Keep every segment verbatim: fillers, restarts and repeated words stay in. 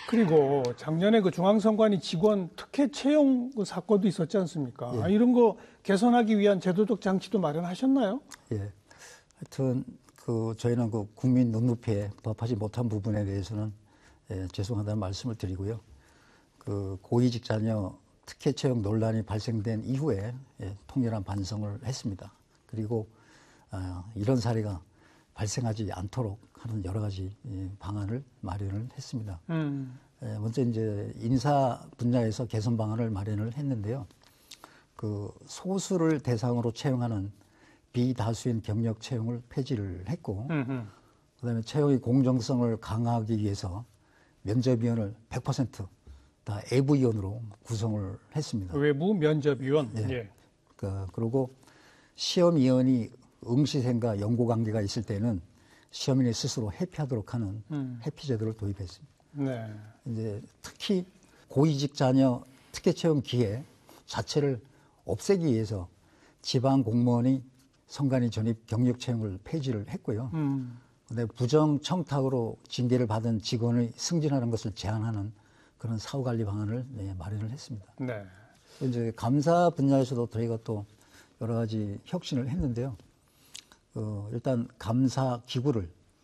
그리고 작년에 그 중앙선관위 직원 특혜 채용 그 사건도 있었지 않습니까? 예. 아, 이런 거 개선하기 위한 제도적 장치도 마련하셨나요? 예. 하여튼 그 저희는 그 국민 눈높이에 부합하지 못한 부분에 대해서는 예, 죄송하다는 말씀을 드리고요. 그 고위직 자녀 특혜 채용 논란이 발생된 이후에 예, 통렬한 반성을 했습니다. 그리고 어, 이런 사례가 발생하지 않도록 하는 여러 가지 예, 방안을 마련을 했습니다. 음. 예, 먼저 이제 인사 분야에서 개선 방안을 마련을 했는데요. 그 소수를 대상으로 채용하는 비다수인 경력 채용을 폐지를 했고, 음흠. 그다음에 채용의 공정성을 강화하기 위해서 면접위원을 백 퍼센트 다 애부위원으로 구성을 했습니다. 외부 면접위원. 예. 예. 그, 그리고 시험위원이 응시생과 연고관계가 있을 때는 시험인이 스스로 회피하도록 하는 음. 회피 제도를 도입했습니다. 네. 이제 특히 고위직 자녀 특혜 채용 기회 자체를 없애기 위해서 지방 공무원이 선관위 전입 경력 채용을 폐지를 했고요. 음. 근데 부정 청탁으로 징계를 받은 직원의 승진하는 것을 제한하는 그런 사후 관리 방안을 네, 마련을 했습니다. 네. 이제 감사 분야에서도 저희가 또 여러 가지 혁신을 했는데요. 어, 일단 감사 기구를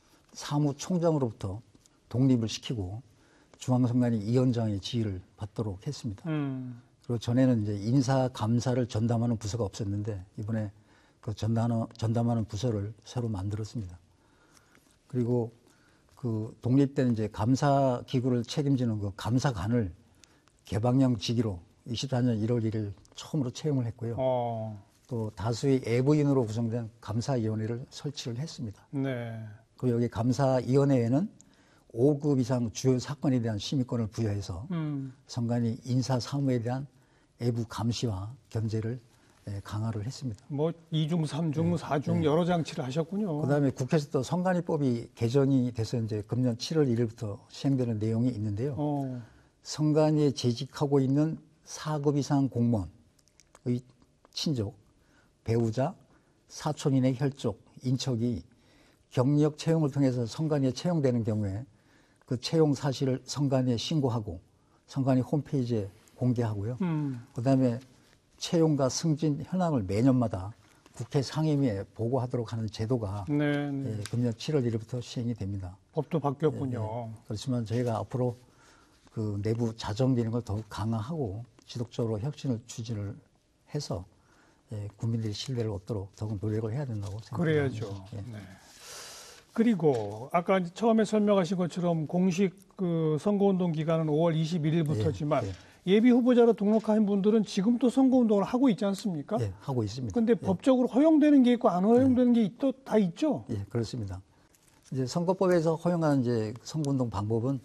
사무총장으로부터 독립을 시키고 중앙선관위 위원장의 지휘를 받도록 했습니다. 음. 그리고 전에는 이제 인사 감사를 전담하는 부서가 없었는데 이번에 그 전담하는, 전담하는 부서를 새로 만들었습니다. 그리고 그 독립된 이제 감사 기구를 책임지는 그 감사관을 개방형 직위로 이십사 년 일월 일일 처음으로 채용을 했고요. 어. 또 다수의 애부인으로 구성된 감사위원회를 설치를 했습니다. 네. 그리고 여기 감사위원회에는 오 급 이상 주요 사건에 대한 심의권을 부여해서 음. 선관위 인사 사무에 대한 외부 감시와 견제를 예, 강화를 했습니다. 뭐 이중, 삼중, 네. 사중 네. 여러 장치를 하셨군요. 그다음에 국회에서 또 선관위법이 개정이 돼서 이제 금년 칠월 일일부터 시행되는 내용이 있는데요. 어. 선관위에 재직하고 있는 사 급 이상 공무원의 친족, 배우자, 사촌인의 혈족, 인척이 경력 채용을 통해서 선관위에 채용되는 경우에 그 채용 사실을 선관위에 신고하고 선관위 홈페이지에 공개하고요. 음. 그다음에 채용과 승진 현황을 매년마다 국회 상임위에 보고하도록 하는 제도가 네. 네. 예, 금년 칠월 일일부터 시행이 됩니다. 법도 바뀌었군요. 예, 예. 그렇지만 저희가 앞으로 그 내부 자정 기능을 더욱 강화하고 지속적으로 혁신을 추진을 해서 예, 국민들의 신뢰를 얻도록 더욱 노력을 해야 된다고 생각합니다. 그래야죠. 예. 네. 그리고 아까 이제 처음에 설명하신 것처럼 공식 그 선거운동 기간은 오월 이십일일부터지만 예, 예. 예비 후보자로 등록한 분들은 지금도 선거운동을 하고 있지 않습니까? 예, 하고 있습니다. 그런데 예. 법적으로 허용되는 게 있고 안 허용되는 게 또 다 있죠? 예, 그렇습니다. 이제 선거법에서 허용하는 이제 선거운동 방법은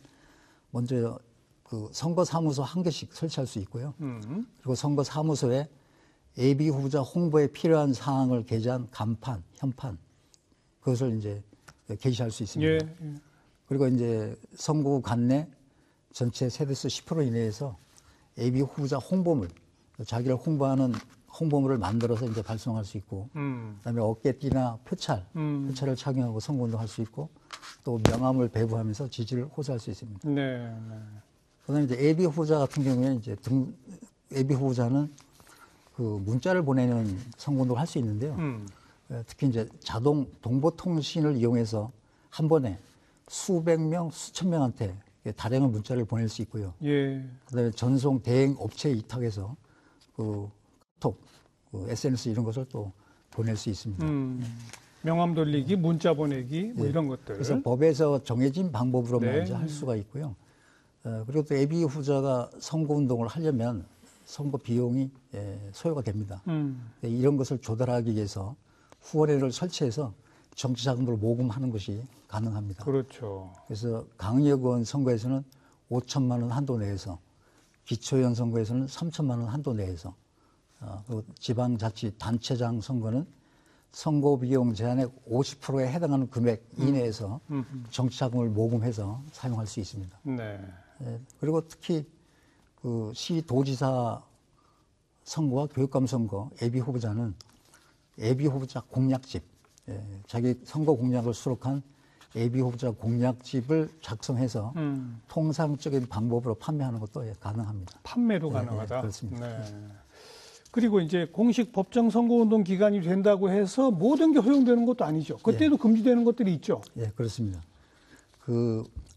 먼저 그 선거사무소 한 개씩 설치할 수 있고요. 음. 그리고 선거사무소에 예비 후보자 홍보에 필요한 사항을 게재한 간판, 현판 그것을 이제 게시할 수 있습니다. 예, 예. 그리고 이제 선거구 관내 전체 세대수 십 퍼센트 이내에서 예비 후보자 홍보물, 자기를 홍보하는 홍보물을 만들어서 이제 발송할 수 있고, 음. 그다음에 어깨띠나 표찰, 음. 표찰을 착용하고 선거운동할 수 있고, 또 명함을 배부하면서 지지를 호소할 수 있습니다. 네, 네. 그다음에 이제 예비 후보자 같은 경우에 이제 등 예비 후보자는 그 문자를 보내는 선거운동을 할 수 있는데요. 음. 특히 이제 자동 동보통신을 이용해서 한 번에 수백 명, 수천 명한테 다량의 문자를 보낼 수 있고요. 예. 그다음에 전송 대행 업체에 위탁해서 그 카톡, 그 에스엔에스 이런 것을 또 보낼 수 있습니다. 음. 명함 돌리기, 문자 보내기, 뭐 예. 이런 것들. 그래서 법에서 정해진 방법으로만 네. 이제 할 수가 있고요. 어, 그리고 또 예비 후보자가 선거 운동을 하려면 선거 비용이 예, 소요가 됩니다. 음. 이런 것을 조달하기 위해서 후원회를 설치해서 정치 자금으로 모금하는 것이 가능합니다. 그렇죠. 그래서 강의원 선거에서는 오천만 원 한도 내에서, 기초의원 선거에서는 삼천만 원 한도 내에서, 어, 그리고 지방자치 단체장 선거는 선거 비용 제한의 오십 퍼센트에 해당하는 금액 이내에서 음. 음. 정치 자금을 모금해서 사용할 수 있습니다. 네. 예, 그리고 특히 그 시도지사 선거와 교육감 선거 예비 후보자는 예비 후보자 공약집, 예, 자기 선거 공약을 수록한 예비 후보자 공약집을 작성해서 음. 통상적인 방법으로 판매하는 것도 예, 가능합니다. 판매도 네, 가능하다. 네, 그렇습니다. 네. 그리고 이제 공식 법정 선거운동 기간이 된다고 해서 모든 게 허용되는 것도 아니죠. 그때도 금지되는 것들이 있죠. 예, 그렇습니다. 그